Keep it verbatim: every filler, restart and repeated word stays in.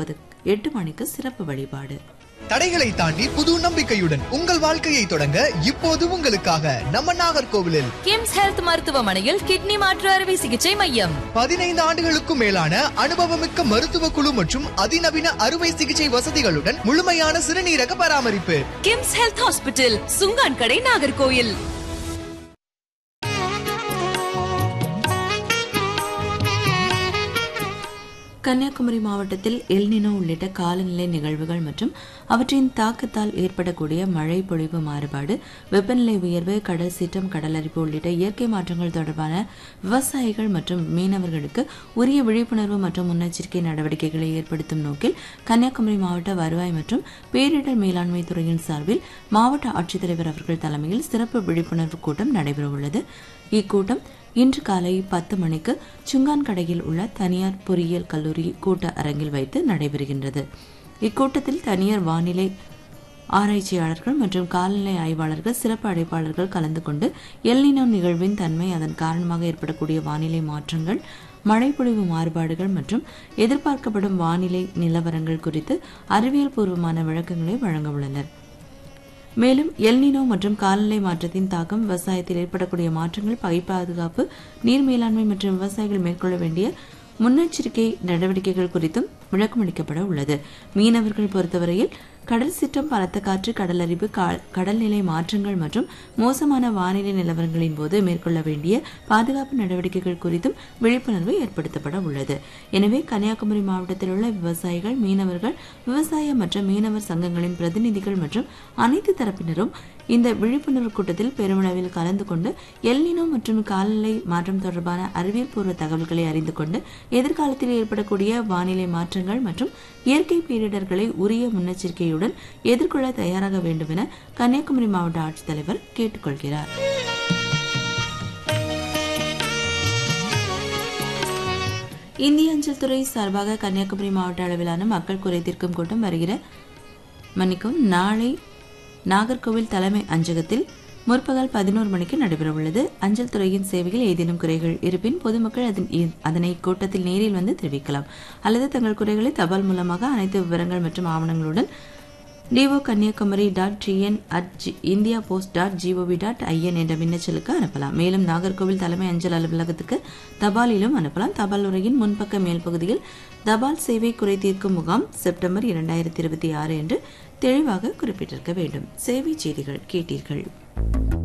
முப்பது எட்டு மணிக்கு சிறப்பு வழிபாடு. தடைகளை தாண்டி புது நம்பிக்கையுடன் உங்கள் வாழ்க்கையை தொடங்க இப்போது உங்களுக்காக நம்ம நாகர்கோவிலில் கிம்ஸ் ஹெல்த் மருத்துவமனையில் கிட்னி மாற்று அறுவை சிகிச்சை மையம். பதினைந்து ஆண்டுகளுக்கும் மேலான அனுபவமிக்க மருத்துவ குழு மற்றும் அதிநவீன அறுவை சிகிச்சை வசதிகளுடன் முழுமையான சிறுநீரக பராமரிப்பு. கிம்ஸ் ஹெல்த் ஹாஸ்பிட்டல், சுங்கான் கடை, நாகர்கோவில். கன்னியாகுமரி மாவட்டத்தில் எல்னினோ உள்ளிட்ட காலநிலை நிகழ்வுகள் மற்றும் அவற்றின் தாக்கத்தால் ஏற்படக்கூடிய மழை பொழிவு மாறுபாடு, வெப்பநிலை உயர்வு, கடல் சீற்றம், கடலரிப்பு உள்ளிட்ட இயற்கை மாற்றங்கள் தொடர்பான விவசாயிகள் மற்றும் மீனவர்களுக்கு உரிய விழிப்புணர்வு மற்றும் முன்னெச்சரிக்கை நடவடிக்கைகளை ஏற்படுத்தும் நோக்கில் கன்னியாகுமரி மாவட்ட வருவாய் மற்றும் பேரிடர் மேலாண்மை துறையின் சார்பில் மாவட்ட ஆட்சித்தலைவர் அவர்கள் தலைமையில் சிறப்பு விழிப்புணர்வு கூட்டம் நடைபெறவுள்ளது. இக்கூட்டம் இன்று காலை பத்து மணிக்கு சுங்கான்கடையில் உள்ள தனியார் பொறியியல் கல்லூரி கூட்ட அரங்கில் வைத்து நடைபெறுகின்றது. இக்கூட்டத்தில் தனியார் வானிலை ஆராய்ச்சியாளர்கள் மற்றும் காலநிலை ஆய்வாளர்கள், சிறப்பு அழைப்பாளர்கள் கலந்து கொண்டு எல்னினோ நிகழ்வின் தன்மை, அதன் காரணமாக ஏற்படக்கூடிய வானிலை மாற்றங்கள், மழைப்பொழிவு மாறுபாடுகள் மற்றும் எதிர்பார்க்கப்படும் வானிலை நிலவரங்கள் குறித்து அறிவியல் பூர்வமான விளக்கங்களை வழங்க உள்ளனர். மேலும் எல்னினோ மற்றும் காலநிலை மாற்றத்தின் தாக்கம், விவசாயத்தில் ஏற்படக்கூடிய மாற்றங்கள், பயிர் பாதுகாப்பு, நீர் மேலாண்மை மற்றும் விவசாயிகள் மேற்கொள்ள வேண்டிய முன்னெச்சரிக்கை நடவடிக்கைகள் குறித்தும் விளக்கமளிக்கப்பட உள்ளது. மீனவர்கள் பொறுத்தவரையில் கடல் சீற்றம், பலத்த காற்று, கடலரிப்பு, கடல்நிலை மாற்றங்கள் மற்றும் மோசமான வானிலை நிலவரங்களின் போது மேற்கொள்ள வேண்டிய பாதுகாப்பு நடவடிக்கைகள் குறித்தும் விழிப்புணர்வு ஏற்படுத்தப்பட உள்ளது. எனவே கன்னியாகுமரி மாவட்டத்தில் உள்ள விவசாயிகள், மீனவர்கள், விவசாய மற்றும் மீனவர் சங்கங்களின் பிரதிநிதிகள் மற்றும் அனைத்து தரப்பினரும் இந்த விழிப்புணர்வு கூட்டத்தில் பெருமளவில் கலந்து கொண்டு எல்னினோ மற்றும் காலநிலை மாற்றம் தொடர்பான அறிவியல் பூர்வ தகவல்களை அறிந்து கொண்டு எதிர்காலத்தில் ஏற்படக்கூடிய வானிலை மாற்றங்கள் மற்றும் இயற்கை பேரிடர்களை உரிய முன்னெச்சரிக்கையுடன் எதிர்கொள்ள தயாராக வேண்டும் என கன்னியாகுமரி மாவட்ட ஆட்சித்தலைவர் கேட்டுக்கொள்கிறார். இந்திய அஞ்சல் துறை சார்பாக கன்னியாகுமரி மாவட்ட அளவிலான மக்கள் குறை தீர்க்கும் கூட்டம் வருகிற மன்னிக்கும் நாளை நாகர்கோவில் தலைமை அஞ்சகத்தில் முற்பகல் பதினோரு மணிக்கு நடைபெறவுள்ளது. அஞ்சல் துறையின் சேவையில் ஏதேனும் குறைகள் இருப்பின் பொதுமக்கள் அதனை கூட்டத்தில் நேரில் வந்து தெரிவிக்கலாம் அல்லது தங்கள் குறைகளை தபால் மூலமாக அனைத்து விவரங்கள் மற்றும் ஆவணங்களுடன் DO Kanyakumari dot TN at India post dot gov dot IN என்ற மின்னச்சலுக்கு அனுப்பலாம். மேலும் நாகர்கோவில் தலைமை அஞ்சல் அலுவலகத்துக்கு தபாலிலும் அனுப்பலாம். தபால் உரையின் முன்பக்க மேல் பகுதியில் தபால் சேவை குறை தீர்க்கும் முகாம் செப்டம்பர் இரண்டாயிரத்தி இருபத்தி ஆறு என்று தெளிவாக குறிப்பிட்டிருக்க வேண்டும். சேவை செய்திகள் கேட்டீர்கள்.